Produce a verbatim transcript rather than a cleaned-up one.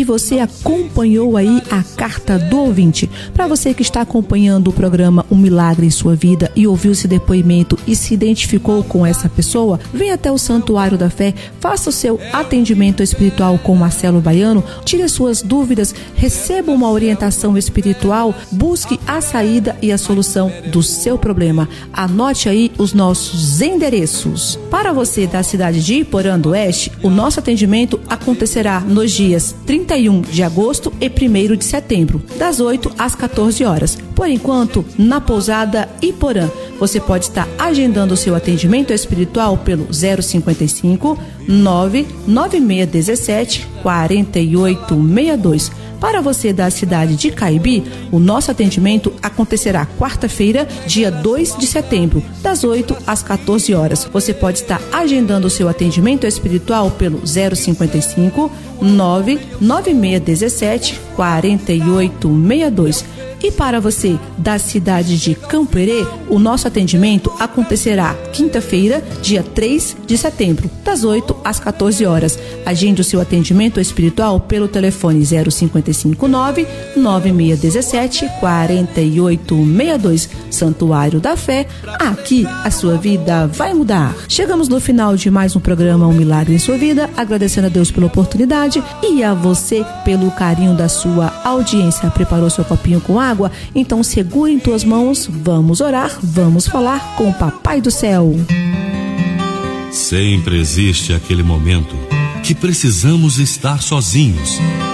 e você acompanhou aí a carta do ouvinte. Para você que está acompanhando o programa Um Milagre em Sua Vida e ouviu esse depoimento e se identificou com essa pessoa, venha até o Santuário da Fé, faça o seu atendimento espiritual com Marcelo Baiano, tire as suas dúvidas, receba uma orientação espiritual, busque a saída e a solução do seu problema. Anote aí os nossos endereços. Para você da cidade de Iporã do Oeste, o nosso atendimento acontecerá nos dias trinta e um de agosto e primeiro de setembro, das oito às quatorze horas. Por enquanto, na pousada Iporã, você pode estar agendando o seu atendimento espiritual pelo zero cinquenta e cinco, nove nove seis um sete, quatro oito seis dois. Para você da cidade de Caibi, o nosso atendimento acontecerá quarta-feira, dia dois de setembro, das oito às quatorze horas. Você pode estar agendando o seu atendimento espiritual pelo zero cinquenta e cinco, nove nove seis um sete, quatro oito seis dois. E para você da cidade de Campo Herê, o nosso atendimento acontecerá quinta-feira, dia três de setembro, das oito às quatorze horas. Agende o seu atendimento espiritual pelo telefone zero cinquenta e cinco, nove nove seis um sete, quatro oito seis dois. Santuário da Fé, aqui a sua vida vai mudar. Chegamos no final de mais um programa Um Milagre em Sua Vida, agradecendo a Deus pela oportunidade e a você pelo carinho da sua audiência. Preparou seu copinho com água? Então segure em tuas mãos, vamos orar, vamos falar com o Papai do Céu. Sempre existe aquele momento que precisamos estar sozinhos,